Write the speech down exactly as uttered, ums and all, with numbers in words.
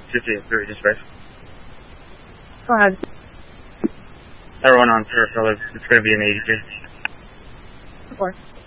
fifty three, dispatch. Go ahead. Everyone on Fairfield, it's going to be an eighty-two. Report.